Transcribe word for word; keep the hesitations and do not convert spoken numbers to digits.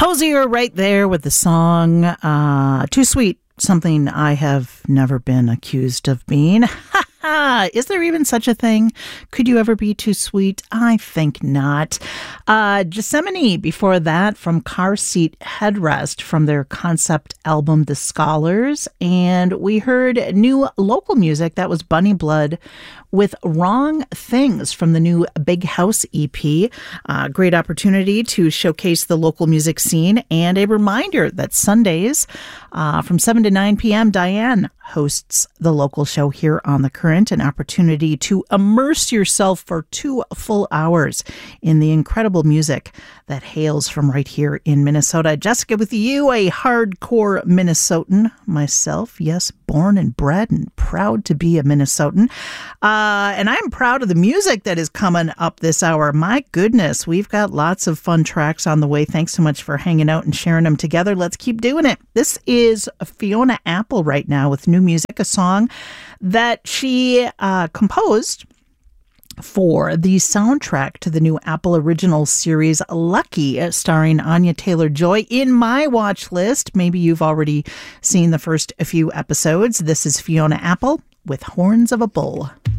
Hosier right there with the song uh, Too Sweet, something I have never been accused of being. Ha ha! Is there even such a thing? Could you ever be too sweet? I think not. Uh, Gethsemane before that from Car Seat Headrest from their concept album The Scholars. And we heard new local music. That was Bunny Blood with Wrong Things from the new Big House E P. Uh, great opportunity to showcase the local music scene, and a reminder that Sundays uh, from seven to nine p.m. Diane hosts the local show here on The Current, an opportunity to immerse yourself for two full hours in the incredible music that hails from right here in Minnesota. Jessica with you, a hardcore Minnesotan myself. Yes, born and bred and proud to be a Minnesotan. Uh, and I'm proud of the music that is coming up this hour. My goodness, we've got lots of fun tracks on the way. Thanks so much for hanging out and sharing them together. Let's keep doing it. This is Fiona Apple right now with new music, a song that she uh, composed for the soundtrack to the new Apple Original series Lucky, starring Anya Taylor-Joy. In my watch list, maybe you've already seen the first few episodes. This is Fiona Apple with Horns of a Bull.